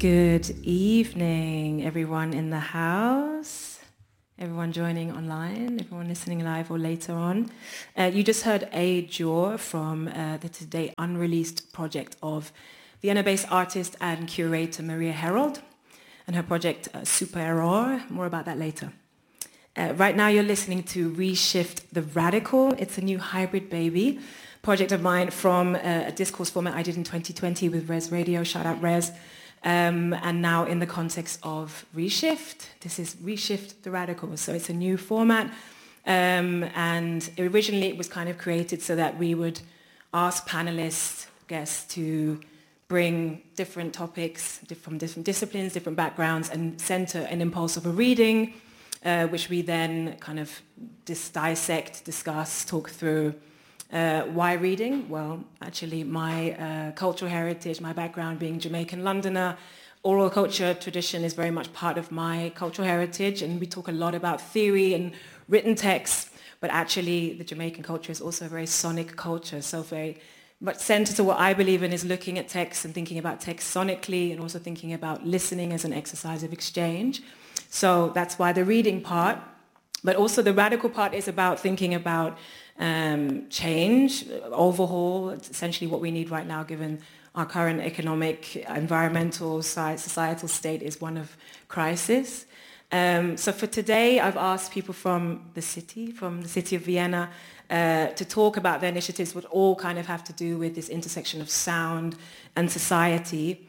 Good evening, everyone in the house, everyone joining online, everyone listening live or later on. You just heard A Jaw from the today unreleased project of Vienna-based artist and curator Maria Herold and her project Super Error. More about that later. Right now you're listening to Reshift the Radical. It's a new hybrid baby project of mine from a discourse format I did in 2020 with Res Radio. Shout out Res. And now in the context of Reshift, this is Reshift the Radical. So it's a new format. And originally it was kind of created so that we would ask panelists, guests to bring different topics from different disciplines, different backgrounds, and center an impulse of a reading, which we then kind of dissect, discuss, talk through. Why reading? Well, actually my cultural heritage, my background being Jamaican Londoner, oral culture tradition is very much part of my cultural heritage, and we talk a lot about theory and written texts, but actually the Jamaican culture is also a very sonic culture, so very much centered to what I believe in is looking at text and thinking about text sonically and also thinking about listening as an exercise of exchange. So that's why the reading part, but also the radical part is about thinking about change, overhaul, essentially what we need right now given our current economic, environmental, societal state is one of crisis. So for today, I've asked people from the city of Vienna, to talk about their initiatives, which all kind of have to do with this intersection of sound and society.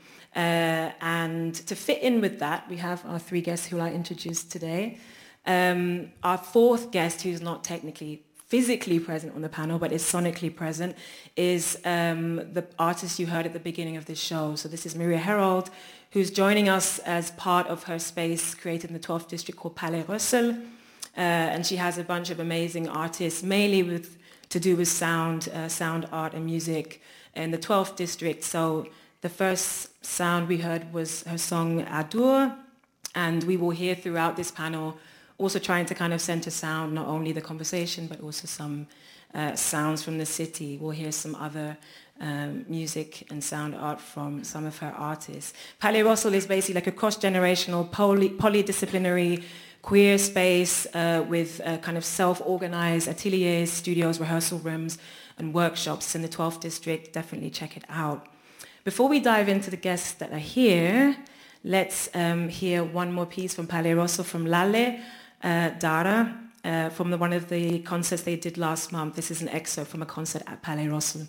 And to fit in with that, we have our three guests who I introduced today. Our fourth guest, who's not technically physically present on the panel, but is sonically present, is the artist you heard at the beginning of this show. So this is Maria Herold, who's joining us as part of her space created in the 12th district called Palais Russell. And she has a bunch of amazing artists, mainly to do with sound art and music in the 12th district. So the first sound we heard was her song Adour, and we will hear throughout this panel also trying to kind of center sound, not only the conversation, but also some sounds from the city. We'll hear some other music and sound art from some of her artists. Palais Russell is basically like a cross-generational, polydisciplinary, queer space with kind of self-organized ateliers, studios, rehearsal rooms, and workshops in the 12th district. Definitely check it out. Before we dive into the guests that are here, let's hear one more piece from Palais Russell from Lalle Dara, from one of the concerts they did last month. This is an excerpt from a concert at Palais Russell.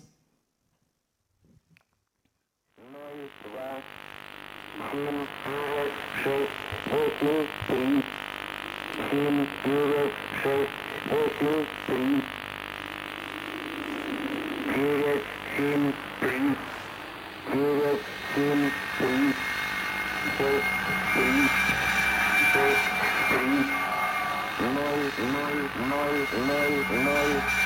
No.